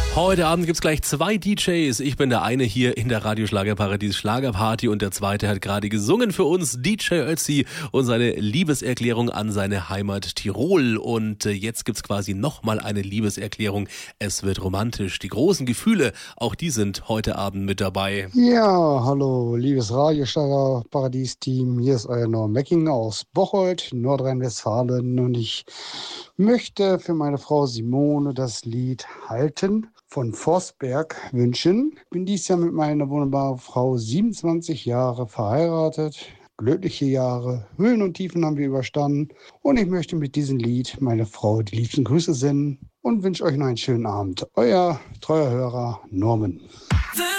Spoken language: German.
Heute Abend gibt's gleich 2 DJs. Ich bin der eine hier in der Radioschlagerparadies Schlagerparty und der zweite hat gerade gesungen für uns, DJ Ötzi, und seine Liebeserklärung an seine Heimat Tirol. Und jetzt gibt's quasi nochmal eine Liebeserklärung. Es wird romantisch. Die großen Gefühle, auch die sind heute Abend mit dabei. Ja, hallo, liebes Radioschlagerparadies-Team. Hier ist euer Norm Mecking aus Bocholt, Nordrhein-Westfalen. Und ich möchte für meine Frau Simone das Lied Halten von Vossberg wünschen. Ich bin dieses Jahr mit meiner wunderbaren Frau 27 Jahre verheiratet. Glückliche Jahre, Höhen und Tiefen haben wir überstanden. Und ich möchte mit diesem Lied meine Frau die liebsten Grüße senden und wünsche euch noch einen schönen Abend. Euer treuer Hörer Norman.